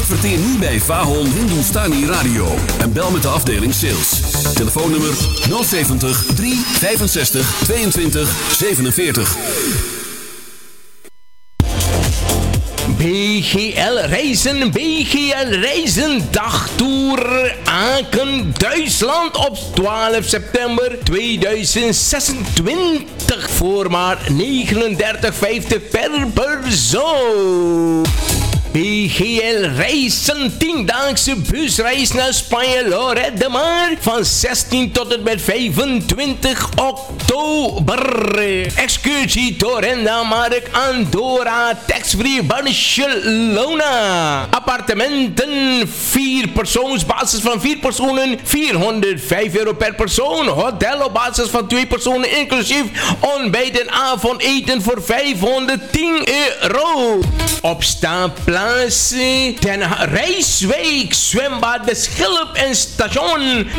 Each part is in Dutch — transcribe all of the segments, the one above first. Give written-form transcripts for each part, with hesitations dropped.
Adverteer nu bij Vahon Hindustani Radio en bel met de afdeling sales. Telefoonnummer 070 365 22 47. BGL Reizen dagtoer Aken, Duitsland op 12 september 2026 voor maar 39,50 per persoon. BGL Reizen 10-daagse busreis naar Spanje, Lloret de Mar van 16 tot en met 25 oktober. Excursie Torrenda, Mark, Andorra, tax-free Barcelona. Appartementen 4 persoons, basis van 4 personen, €405 per persoon. Hotel op basis van 2 personen, inclusief ontbijt en avondeten voor €510. Opstaanplaats Den Rijswijk, zwembad De Schilp en station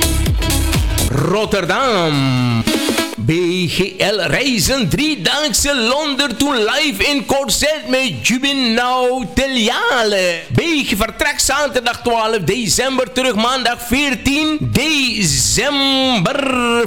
Rotterdam. BGL Reizen 3-daagse Londen to live in concert met Jubinau Teliale. BG vertrekt zaterdag 12 december, terug maandag 14 december.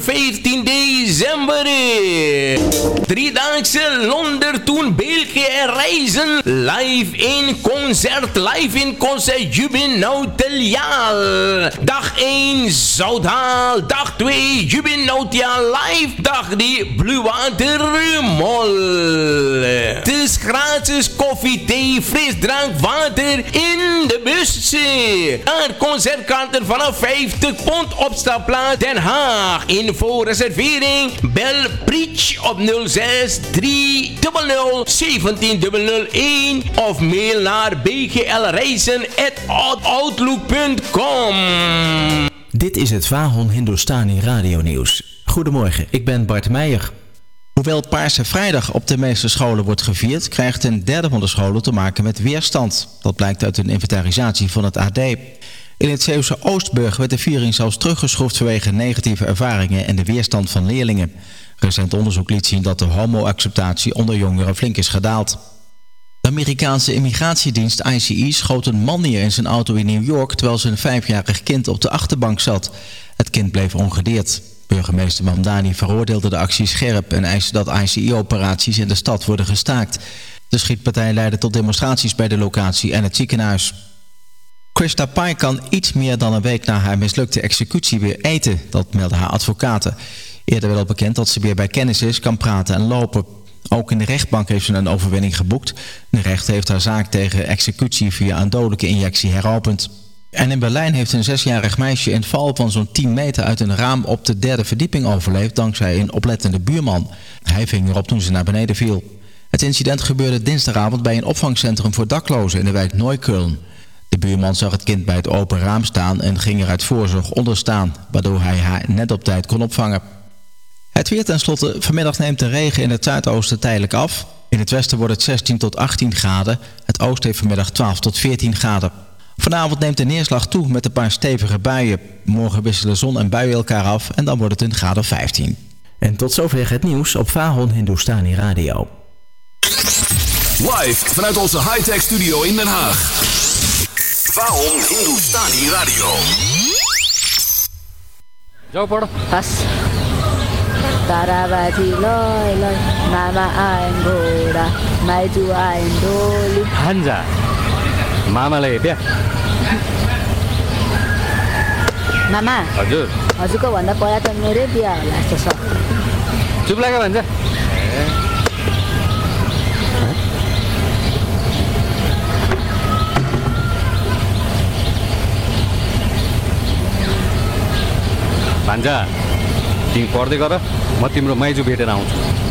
3-daagse Londen to BGL Reizen live in concert Jubinau Teliale. Dag 1 Zouthaal, dag 2 Jubinau Teliale live. Dag die Blue Water Mall. Het is gratis koffie, thee, frisdrank, water in de bus. Concertkaarten vanaf £50 opstapplaats Den Haag. Info reservering bel Preach op 06 300 1701 of mail naar bglreizen@outlook.com. Dit is het Vahon Hindustani Radio Nieuws. Goedemorgen, ik ben Bart Meijer. Hoewel Paarse Vrijdag op de meeste scholen wordt gevierd, krijgt een derde van de scholen te maken met weerstand. Dat blijkt uit een inventarisatie van het AD. In het Zeeuwse Oostburg werd de viering zelfs teruggeschroefd vanwege negatieve ervaringen en de weerstand van leerlingen. Recent onderzoek liet zien dat de homo-acceptatie onder jongeren flink is gedaald. De Amerikaanse immigratiedienst ICE schoot een man neer in zijn auto in New York terwijl zijn 5-jarig kind op de achterbank zat. Het kind bleef ongedeerd. Burgemeester Mamdani veroordeelde de actie scherp en eiste dat ICE-operaties in de stad worden gestaakt. De schietpartij leidde tot demonstraties bij de locatie en het ziekenhuis. Krista Pai kan iets meer dan een week na haar mislukte executie weer eten, dat melden haar advocaten. Eerder werd al bekend dat ze weer bij kennis is, kan praten en lopen. Ook in de rechtbank heeft ze een overwinning geboekt. De rechter heeft haar zaak tegen executie via een dodelijke injectie heropend. En in Berlijn heeft een 6-jarig meisje een val van zo'n 10 meter uit een raam op de 3e verdieping overleefd dankzij een oplettende buurman. Hij ving erop toen ze naar beneden viel. Het incident gebeurde dinsdagavond bij een opvangcentrum voor daklozen in de wijk Neukölln. De buurman zag het kind bij het open raam staan en ging er uit voorzorg onder staan, waardoor hij haar net op tijd kon opvangen. Het weer tenslotte. Vanmiddag neemt de regen in het zuidoosten tijdelijk af. In het westen wordt het 16 tot 18 graden. Het oosten heeft vanmiddag 12 tot 14 graden. Vanavond neemt de neerslag toe met een paar stevige buien. Morgen wisselen zon en buien elkaar af en dan wordt het een graad of 15. En tot zover het nieuws op Vahon Hindustani Radio. Live vanuit onze high-tech studio in Den Haag. Vahon Hindustani Radio. Zo por. Pas. Tarawati loy loy, nama Angola, maju Andoli. Hanja. Mamaले bia. Mama. हजुर. हजुरको भन्दा पहिला त मेरै बिहा होला जस्तो छ. चुप लाग्यो भन्छ. भान्जा तिमी पढ्दै गर म तिम्रो माइजू भेटेर आउँछु.